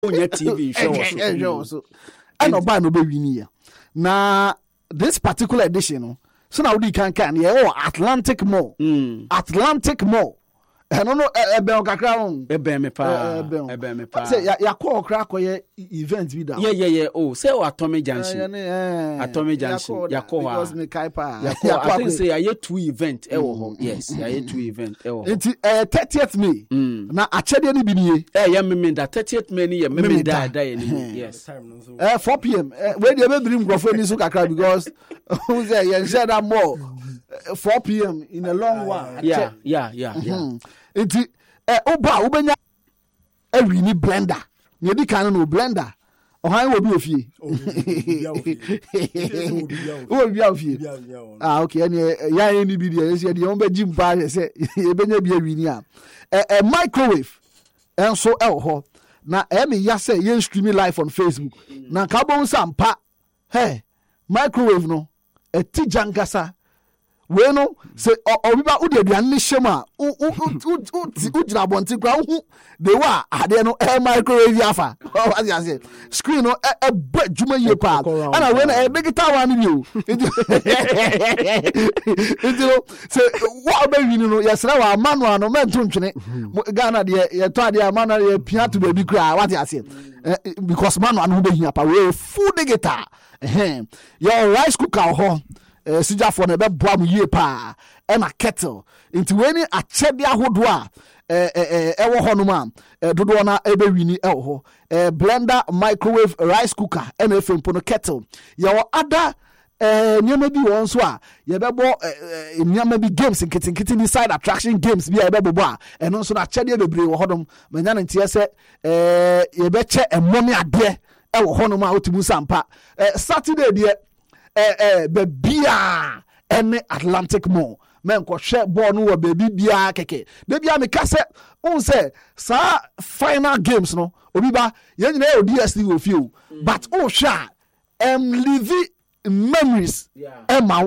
Onya TV show so. And no buy no be win na this particular edition so now we can Atlantic Mall. Atlantic Mall. I don't know ebe kakra on. Ebe me pa. Say ya call crack event with that. Yeah. Oh, say Atomic Junction. Atomic Junction. Ya call because me kai pa. I think say I 2 event Yes, I 2 event It's 30th May. Na achede ni bi ni. Yeah, me that 30th May ni me die yes. 4 p.m. Where dey be bring grofo ni so kakra because who say you share that more 4 p.m. in a long while. Yeah. Enti oba ubenya every ni blender ne di kan no blender ohan wo bi ofie wo bi ofie okay any ya ni bi dey say dey on be jim pa say e benya bi awi ni a microwave enso ho na me ya say yen streaming live on Facebook na ka bon sampa microwave no ti jankasa we no say obiba udi aduane hyem a ujira bonti kra hu de wa ade no microwave afa what you say screen no juma ye pa ana we na digital one bi o it say what be win no yesra wa manual no mentu ntwene Ghana de ye to ade manual ye pia to baby kra what you say because manual no be hia pa we full digital your rice cooker ho sija for na be boa mu yie pa e na kettle into weni achede ahodo a ewo ho no ma dodo na ebe wini ewo blender microwave rice cooker and efempo no kettle your other nyama bi won so a ye be bo nyama bi games nkitinkiti ni side attraction games bi ye be bo a eno so na achede bebre wo hodom manya na ntie se ye be che emoni ade ewo ho no ma otimu sampa Saturday de bebia ene Atlantic Mall men ko hwe ball no wo baby bia keke de bia me ka se on say sa final games no obi ba ye nyina e DSTV ofie but o hwa live memories emma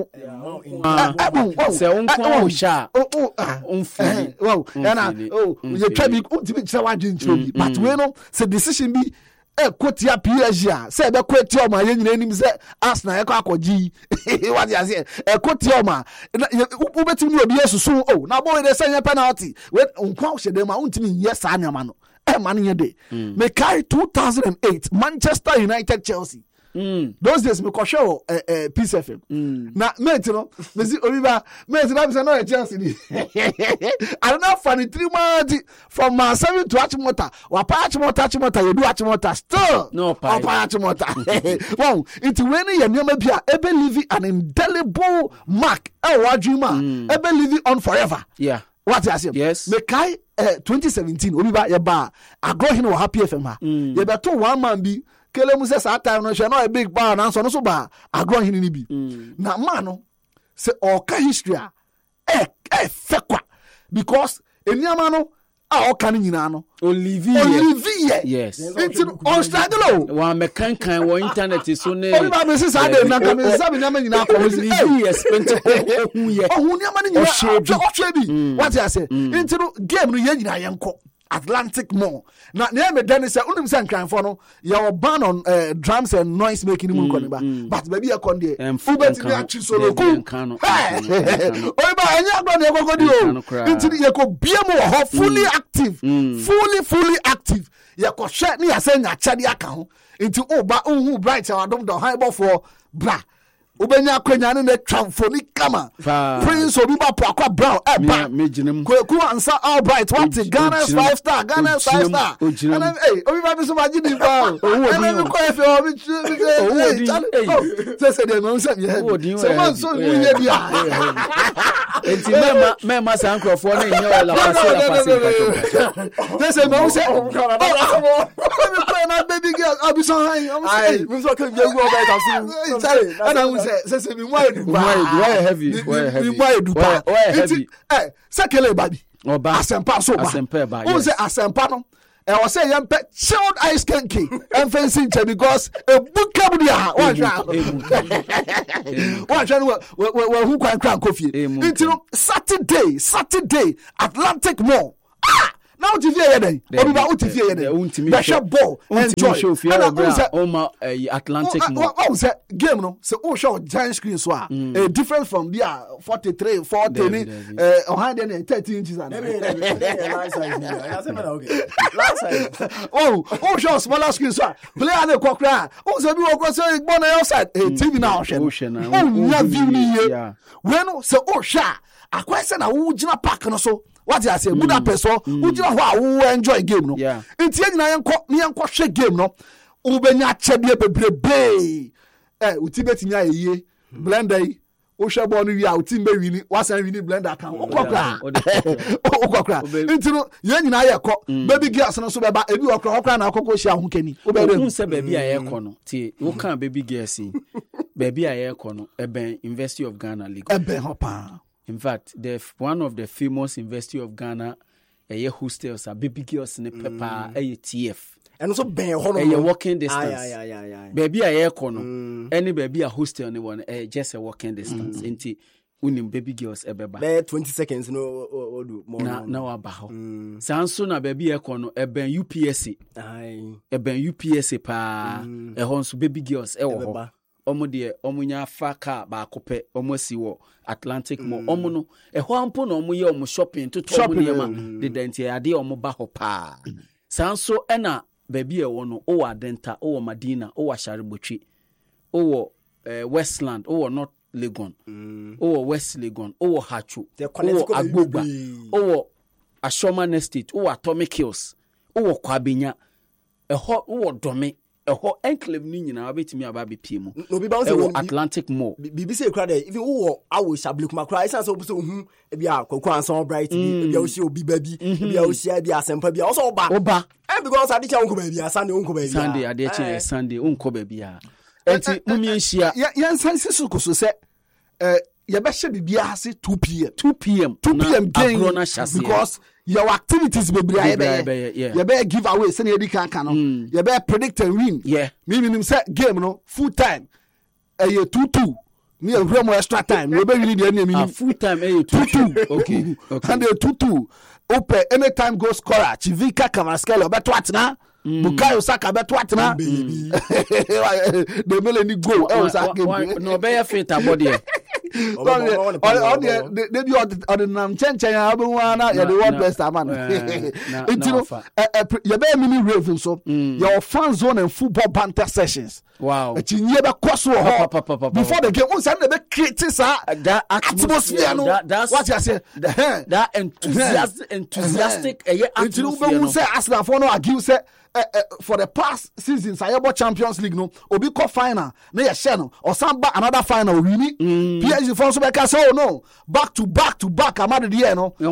se unko sha unfuni na you try be ultimate try one dream but we no say decision be kotia PSG say be kotia ma ye nyina anim say Arsenal e kwakoji what you say kotia ma ubetimi ni obi esusu na boy dey say penalty we nkwa hye ma untimi yes anyama no man ye dey me carry 2008 Manchester United Chelsea. Those days me ko show Peace FM na mate no me see Oliver mate na be say no Chelsea ni I don't know for 3 months from 7 to Achimota wa pa Achimota you do Achimota still no pa Achimota wow it when you nyama bia ebe leave an indelible mark wadwuma ebe leave on forever what I say yes me kai 2017 Oliver ye ba agro hin wa Happy FM ha ye beto one man bi kele mu se sa time no hwe no a big bar na so no so ba agro hin ni bi na man no se oka history a fekwa because eniama no a oka ni nyina no Olivier yes it's on struggle wa mekankan wo internet so ne o ba me se sa de na ka me sa me nyama nyina ko Olivier spent hu ye ohun nyama ni nyina o hwe bi what I say into game no ye nyina ye nko Atlantic Mall. Now, near me, Dennis said, "Unim san crime for no. You ban on drums and noise making him koniba. But maybe a conde. Ubet me achi solo ku. Hey, oiba anya gba na go di o. Into the yako biamo fully active, fully active. Yako share ni ase nya chadi aka ho. Into oba unhu bright our dom do high for bra. Ubenya kwenya ne transfoni kama Prince Obiba Pakwa Brown Kweku ansa all bright what Ghana's 5-star Ghana's 5-star and hey Obiba be so magini ba and me ko efe o say dey no say ye so man so we ye dia enti mema san crofo na enye la passe say no say na baby girl abison hai we so can you go back and say me why heavy sekele baby asempa so ba o say asempa no o say yempe chilled ice kenke and fencing because a book kabdia we who kwan kran kofi into Saturday Atlantic Mall now TV yeden obi ba utifie yeden be share ball enjoy Atlantic say game no say o show giant screen so a different from there 43 40 on 13 inches and oh show smaller screen so player na kwakra o say bi wo cross ball na outside TV na o view ni ye when say o sha akwese na wo gina park no so what I say Budapest so wo gina ho a wo enjoy game no nti nyina yenko hwe game no wo benya chede bebrebe utibeti nya yeye blender yi wo hwe ball no wi a utimbe wini wasan wini blender kan okokra nti no ye nyina yekọ baby girls no so beba ebi okra na akokọ hia ho kani wo be re se baby ayekọ no ti wo kan baby girls baby ayekọ no eben University of Ghana League eben hopa. In fact, one of the famous University of Ghana hostels are baby girls in Pepper TF. And also walking distance. Baby a kono. Any baby a hostel ni one just a walking distance. Inti unim baby girls ebeba. 20 seconds no do more. Na abaho. Sanso na baby a kono eben UPSC. Eben UPSC pa honso baby girls ewo. Omo de omunya fa car ba kope omo si wo Atlantic Mall omo no ho ampo na omo ye omo shopping to niema de denti ade omo ba ho pa sanso ena baby e wo no o wa Denta o wa Madina o wa Sharibotwi o wo Westland o wo North Legon o wo West Legon o wo Hachu o wo Agbogba o wo Ashoman Estate o wo Atomic Hills o wo Kwabenya o wo Dome eho enclave ni nyina abetimi aba bepie mu no bi ba say Atlantic Mall bibi say kra there even wo awo Shablikuma kra isa so so hu e bia Kwaku Anson Bright e bia wo si obi ba bi e bia wo si e bia Asempa bia wo so oba because adicha wonko ba bia Sunday wonko ba bia Sunday adicha Sunday wonko ba bia enti mumi enhia yan sanse su ko so se ye be hye bibia ase 2 p.m. game because your activities be be give away say you can no you be predict and win meaning say game no full time 2-2 me a more extra time you be really the enemy full time 2-2 okay and 2-2 open anytime goal scorer Chivika Kamaskelo be twatna Bukayo Saka be twatna the melody go no be fit body they be on the nam chenchen abunwana ya the world best man you be mini Ravens so your fan zone and football banter sessions wow etinye be koso before the game once they be create that atmosphere no what you say that enthusiastic atmosphere no say Arsenal for no argue say for the past seasons Ayabo Champions League no obi call final na ye share no or samba another final win PSG for so be say oh no back to back amadu the year no